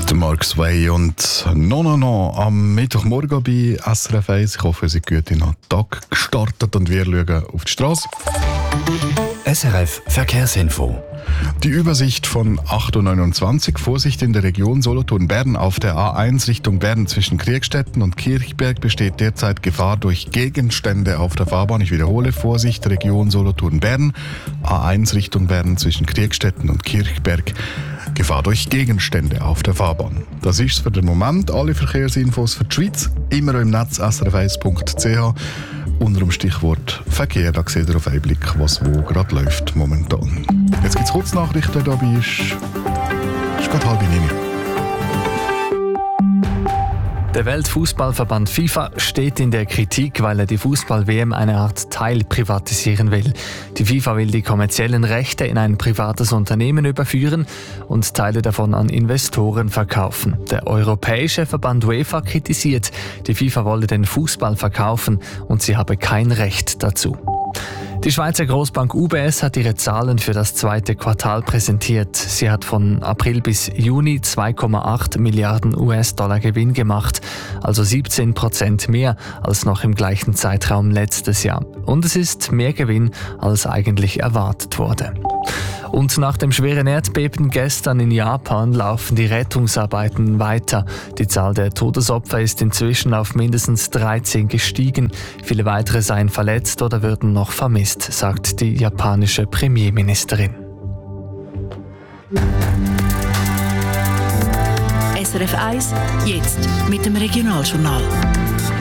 Der Mark Sway und No am Mittwochmorgen bei SRF 1. Ich hoffe, Sie sind gut in den Tag gestartet und wir schauen auf die Straße. SRF Verkehrsinfo. Die Übersicht von 8.29 Uhr. Vorsicht in der Region Solothurn-Bern. Auf der A1 Richtung Bern zwischen Kriegstetten und Kirchberg besteht derzeit Gefahr durch Gegenstände auf der Fahrbahn. Ich wiederhole, Vorsicht Region Solothurn-Bern. A1 Richtung Bern zwischen Kriegstetten und Kirchberg. Gefahr durch Gegenstände auf der Fahrbahn. Das ist für den Moment. Alle Verkehrsinfos für die Schweiz immer im Netz srf1.ch. Unter dem Stichwort Verkehr, da seht ihr auf einen Blick, was wo gerade läuft momentan. Jetzt gibt es Kurznachrichten, dabei ist gerade 8:30. Der Weltfußballverband FIFA steht in der Kritik, weil er die Fußball-WM eine Art Teil privatisieren will. Die FIFA will die kommerziellen Rechte in ein privates Unternehmen überführen und Teile davon an Investoren verkaufen. Der europäische Verband UEFA kritisiert, die FIFA wolle den Fußball verkaufen und sie habe kein Recht dazu. Die Schweizer Grossbank UBS hat ihre Zahlen für das zweite Quartal präsentiert. Sie hat von April bis Juni 2,8 Milliarden US-Dollar Gewinn gemacht, also 17% mehr als noch im gleichen Zeitraum letztes Jahr. Und es ist mehr Gewinn, als eigentlich erwartet wurde. Und nach dem schweren Erdbeben gestern in Japan laufen die Rettungsarbeiten weiter. Die Zahl der Todesopfer ist inzwischen auf mindestens 13 gestiegen. Viele weitere seien verletzt oder würden noch vermisst, sagt die japanische Premierministerin. SRF 1, jetzt mit dem Regionaljournal.